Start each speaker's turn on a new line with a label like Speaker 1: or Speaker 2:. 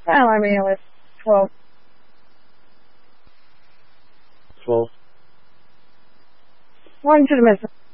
Speaker 1: Well, I mean, it was 12.
Speaker 2: 12.
Speaker 1: One to the missile.